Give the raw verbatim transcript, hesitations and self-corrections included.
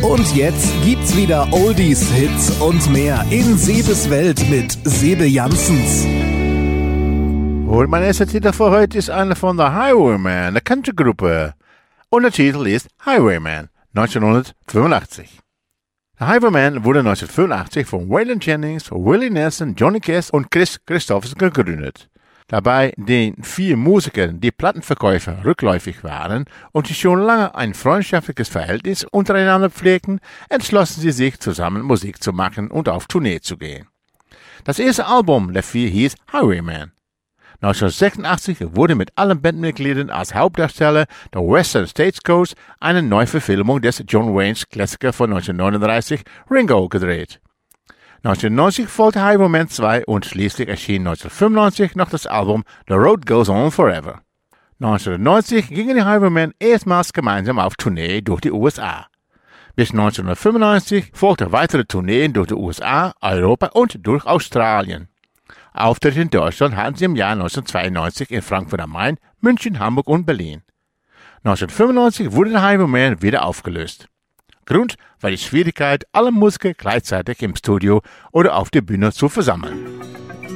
Und jetzt gibt's wieder Oldies, Hits und mehr in Sebes Welt mit Sebe Janssens. Und mein erster Titel für heute ist einer von der Highwaymen, der Country-Gruppe. Und der Titel ist Highwayman, neunzehnhundertfünfundachtzig. Der Highwayman wurde neunzehnhundertfünfundachtzig von Waylon Jennings, Willie Nelson, Johnny Cash und Chris Christopherson gegründet. Dabei den vier Musikern die Plattenverkäufer rückläufig waren und sie schon lange ein freundschaftliches Verhältnis untereinander pflegten, entschlossen sie sich, zusammen Musik zu machen und auf Tournee zu gehen. Das erste Album der vier hieß Highwayman. neunzehnhundertsechsundachtzig wurde mit allen Bandmitgliedern als Hauptdarsteller der Western Stagecoach eine Neuverfilmung des John Waynes Klassiker von neunzehnhundertneununddreißig Ringo gedreht. neunzehnhundertneunzig folgte Highwayman zwei und schließlich erschien neunzehnhundertfünfundneunzig noch das Album The Road Goes On Forever. neunzehnhundertneunzig gingen die Highwaymen erstmals gemeinsam auf Tournee durch die U S A. Bis neunzehnhundertfünfundneunzig folgten weitere Tourneen durch die U S A, Europa und durch Australien. Auftritte in Deutschland hatten sie im Jahr neunzehnhundertzweiundneunzig in Frankfurt am Main, München, Hamburg und Berlin. neunzehnhundertfünfundneunzig wurde der Highwaymen wieder aufgelöst. Grund war die Schwierigkeit, alle Musiker gleichzeitig im Studio oder auf der Bühne zu versammeln.